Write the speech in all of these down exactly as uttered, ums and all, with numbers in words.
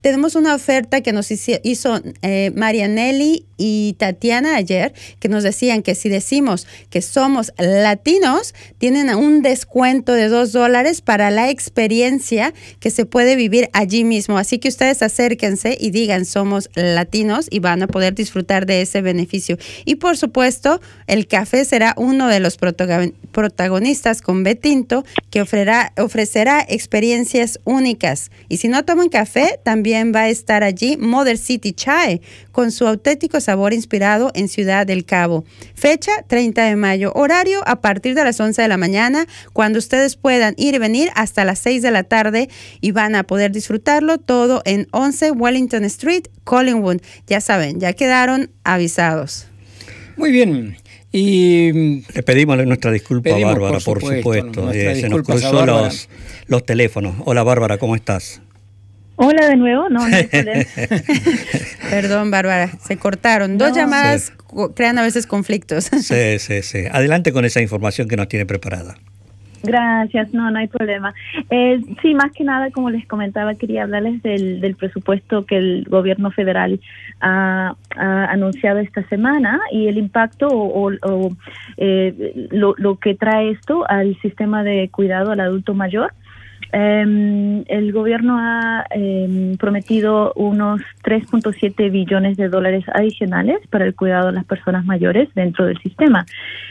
Tenemos una oferta que nos hizo eh, Marianelli y Tatiana ayer, que nos decían que si decimos que somos latinos, tienen un descuento de dos dólares para la experiencia que se puede vivir allí mismo. Así que ustedes acérquense y digan somos latinos y van a poder disfrutar de ese beneficio. Y por supuesto, el café será uno de los protagonistas con Betinto, que ofrecerá, ofrecerá experiencias únicas. Y si no toman café, también va a estar allí Mother City Chai, con su auténtico sabor inspirado en Ciudad del Cabo. Fecha treinta de mayo, horario a partir de las once de la mañana, cuando ustedes puedan ir y venir hasta las seis de la tarde y van a poder disfrutarlo todo en once Wellington Street, Collingwood. Ya saben, ya quedaron avisados. Muy bien. Y le pedimos nuestra disculpa a Bárbara, por supuesto. Por supuesto. Eh, se nos cruzó los, los teléfonos. Hola Bárbara, ¿cómo estás? Hola de nuevo, no, no hay problema. Perdón, Bárbara, se cortaron. Dos no, llamadas sí. crean a veces conflictos. Sí, sí, sí. Adelante con esa información que nos tiene preparada. Gracias, no, no hay problema. Eh, sí, más que nada, como les comentaba, quería hablarles del, del presupuesto que el gobierno federal ha, ha anunciado esta semana y el impacto o, o, o eh, lo, lo que trae esto al sistema de cuidado al adulto mayor. Um, el gobierno ha um, prometido unos tres punto siete billones de dólares adicionales para el cuidado de las personas mayores dentro del sistema.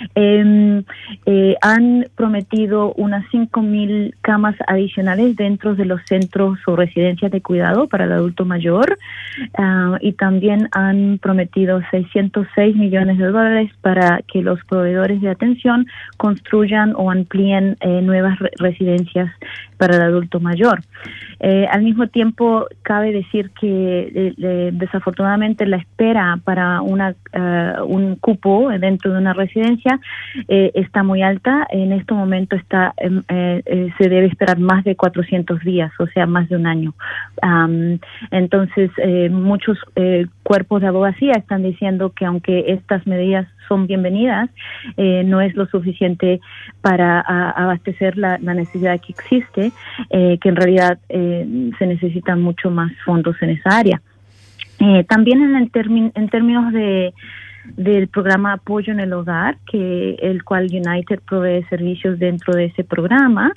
Um, eh, han prometido unas cinco mil camas adicionales dentro de los centros o residencias de cuidado para el adulto mayor uh, y también han prometido seiscientos seis millones de dólares para que los proveedores de atención construyan o amplíen eh, nuevas re- residencias para el adulto mayor. Eh, al mismo tiempo, cabe decir que eh, eh, desafortunadamente la espera para una uh, un cupo dentro de una residencia eh, está muy alta. En este momento está eh, eh, se debe esperar más de cuatrocientos días, o sea, más de un año. Um, entonces, eh, muchos eh, cuerpos de abogacía están diciendo que aunque estas medidas son bienvenidas, eh, no es lo suficiente para a, abastecer la, la necesidad que existe, eh, que en realidad eh, se necesitan mucho más fondos en esa área. Eh, también en, el termi- en términos de del programa Apoyo en el Hogar, que el cual United provee servicios dentro de ese programa.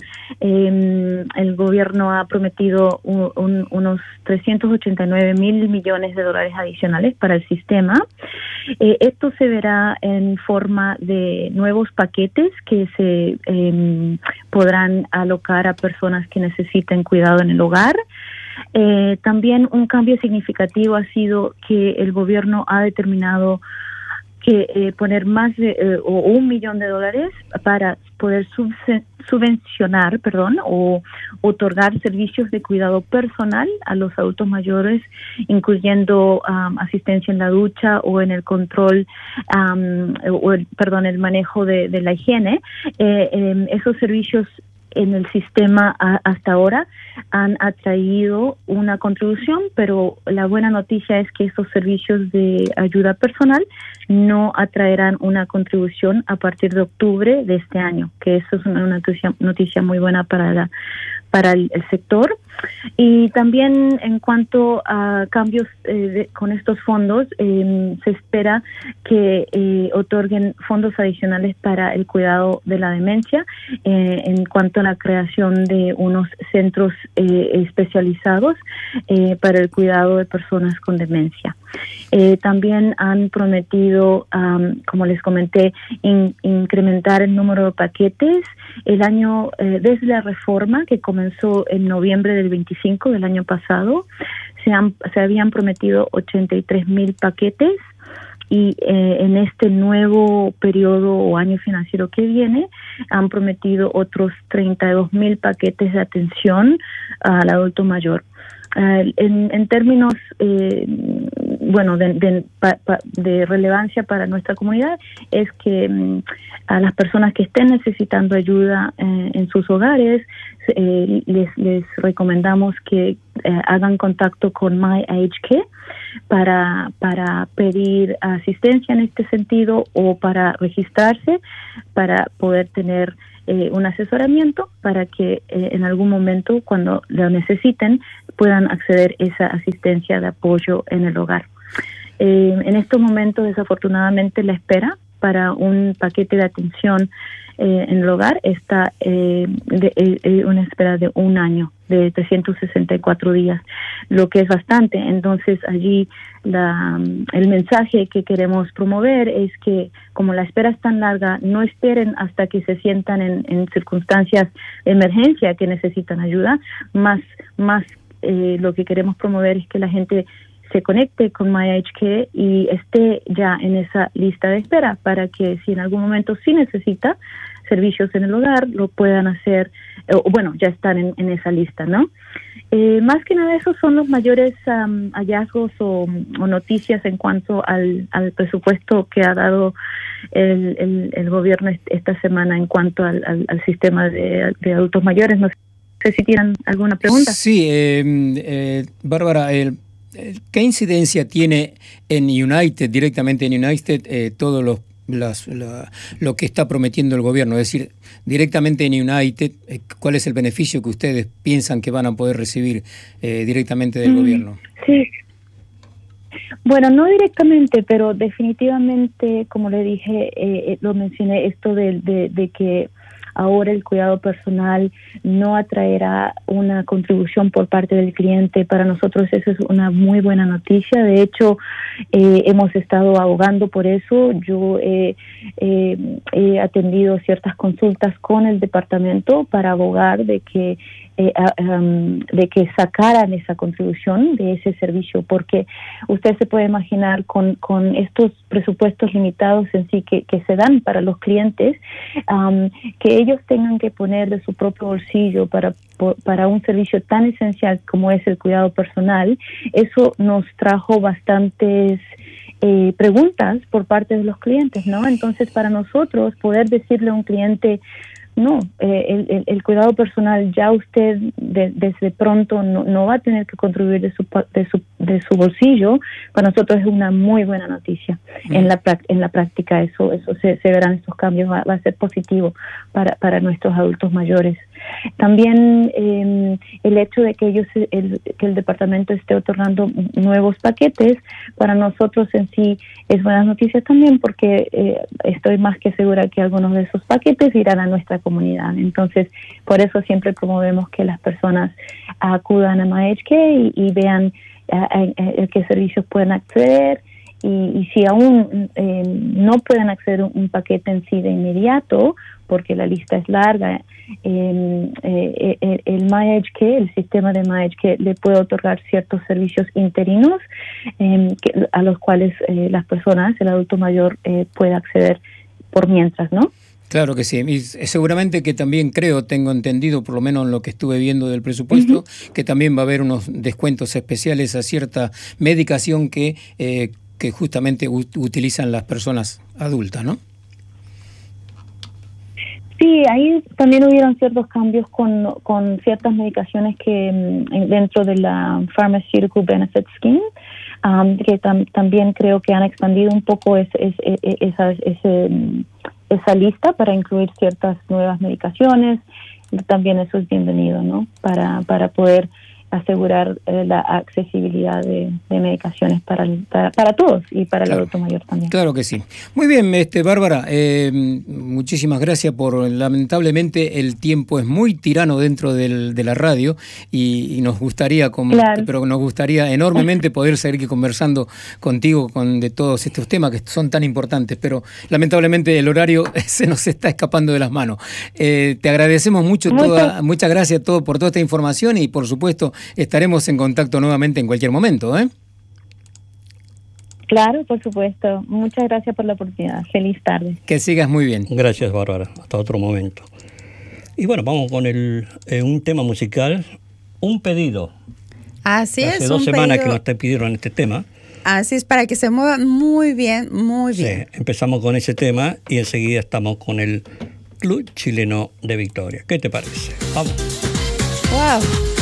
Eh, el gobierno ha prometido un, un, unos trescientos ochenta y nueve mil millones de dólares adicionales para el sistema. Eh, esto se verá en forma de nuevos paquetes que se eh, podrán alocar a personas que necesiten cuidado en el hogar. Eh, también un cambio significativo ha sido que el gobierno ha determinado que eh, poner más de eh, o un millón de dólares para poder subse- subvencionar, perdón, o otorgar servicios de cuidado personal a los adultos mayores, incluyendo um, asistencia en la ducha o en el control, um, o el, perdón, el manejo de, de la higiene. Eh, eh, esos servicios en el sistema a, hasta ahora han atraído una contribución, pero la buena noticia es que estos servicios de ayuda personal no atraerán una contribución a partir de octubre de este año, que eso es una noticia, noticia muy buena para la para el, el sector. Y también en cuanto a cambios eh, de, con estos fondos, eh, se espera que eh, otorguen fondos adicionales para el cuidado de la demencia, eh, en cuanto a la creación de unos centros eh, especializados eh, para el cuidado de personas con demencia. Eh, también han prometido, um, como les comenté, in, incrementar el número de paquetes. El año, eh, desde la reforma que comenzó en noviembre del veinticinco del año pasado, se, han, se habían prometido ochenta y tres mil paquetes y eh, en este nuevo periodo o año financiero que viene han prometido otros treinta y dos mil paquetes de atención al adulto mayor. Uh, en, en términos eh, bueno de, de, pa, pa, de relevancia para nuestra comunidad es que um, a las personas que estén necesitando ayuda eh, en sus hogares eh, les, les recomendamos que eh, hagan contacto con My Aged Care para, para pedir asistencia en este sentido o para registrarse, para poder tener eh, un asesoramiento para que eh, en algún momento, cuando lo necesiten, puedan acceder a esa asistencia de apoyo en el hogar. Eh, en estos momentos, desafortunadamente, la espera para un paquete de atención eh, en el hogar está eh, de, eh, una espera de un año, de trescientos sesenta y cuatro días, lo que es bastante. Entonces, allí la, el mensaje que queremos promover es que, como la espera es tan larga, no esperen hasta que se sientan en, en circunstancias de emergencia que necesitan ayuda. Más, más eh, lo que queremos promover es que la gente se conecte con MyAgeCare y esté ya en esa lista de espera para que si en algún momento sí necesita servicios en el hogar, lo puedan hacer, o bueno, ya están en, en esa lista, ¿no? Eh, más que nada esos son los mayores um, hallazgos o, o noticias en cuanto al, al presupuesto que ha dado el, el, el gobierno esta semana en cuanto al, al, al sistema de, de adultos mayores. No sé si tienen alguna pregunta. Sí, eh, eh, Bárbara, el ¿qué incidencia tiene en United, directamente en United, eh, todo los, las, la, lo que está prometiendo el gobierno? Es decir, directamente en United, eh, ¿cuál es el beneficio que ustedes piensan que van a poder recibir eh, directamente del mm, gobierno? Sí. Bueno, no directamente, pero definitivamente, como le dije, eh, lo mencioné, esto de, de, de que ahora el cuidado personal no atraerá una contribución por parte del cliente. Para nosotros eso es una muy buena noticia. De hecho, eh, hemos estado abogando por eso. Yo eh, eh, he atendido ciertas consultas con el departamento para abogar de que Eh, um, de que sacaran esa contribución de ese servicio, porque usted se puede imaginar con, con estos presupuestos limitados en sí que, que se dan para los clientes, um, que ellos tengan que poner de su propio bolsillo para, para un servicio tan esencial como es el cuidado personal. Eso nos trajo bastantes eh, preguntas por parte de los clientes, ¿no? Entonces, para nosotros poder decirle a un cliente: no, eh, el, el, el cuidado personal ya usted de, desde pronto no, no va a tener que contribuir de su, de su de su bolsillo, para nosotros es una muy buena noticia. Mm. En la en la práctica eso eso se, se verán estos cambios, va, va a ser positivo para, para nuestros adultos mayores. También eh, el hecho de que ellos el, que el departamento esté otorgando nuevos paquetes, para nosotros en sí es buenas noticias también, porque eh, estoy más que segura que algunos de esos paquetes irán a nuestra comunidad. Entonces, por eso siempre promovemos que las personas acudan a MyAgeCare y, y vean a, a, a qué servicios pueden acceder. Y, y si aún eh, no pueden acceder a un paquete en sí de inmediato, porque la lista es larga, eh, eh, el, el MyAgeCare, el sistema de MyAgeCare, le puede otorgar ciertos servicios interinos eh, que, a los cuales eh, las personas, el adulto mayor, eh, puede acceder por mientras, ¿no? Claro que sí, y seguramente que también creo, tengo entendido, por lo menos en lo que estuve viendo del presupuesto, uh-huh. que también va a haber unos descuentos especiales a cierta medicación que, eh, que justamente ut- utilizan las personas adultas, ¿no? Sí, ahí también hubieron ciertos cambios con, con ciertas medicaciones que dentro de la Pharmaceutical Benefit Scheme, um, que tam, también creo que han expandido un poco es, es, es, esa, ese, esa lista para incluir ciertas nuevas medicaciones. También eso es bienvenido, ¿no? Para, para poder asegurar eh, la accesibilidad de, de medicaciones para, el, para para todos y para claro. el adulto mayor también. Claro que sí. Muy bien, este Bárbara, eh, muchísimas gracias por, lamentablemente el tiempo es muy tirano dentro del, de la radio y, y nos gustaría, con, claro. pero nos gustaría enormemente poder seguir conversando contigo con de todos estos temas que son tan importantes, pero lamentablemente el horario se nos está escapando de las manos. Eh, te agradecemos mucho, toda, muchas gracias todo, por toda esta información y por supuesto estaremos en contacto nuevamente en cualquier momento, ¿eh? Claro, por supuesto. Muchas gracias por la oportunidad. Feliz tarde. Que sigas muy bien. Gracias, Bárbara. Hasta otro momento. Y bueno, vamos con el eh, un tema musical, Un Pedido. Así Hace es. dos un semanas pedido. que nos te pidieron este tema. Así es, para que se muevan muy bien, muy bien. Sí, empezamos con ese tema y enseguida estamos con el Club Chileno de Victoria. ¿Qué te parece? Vamos. Wow.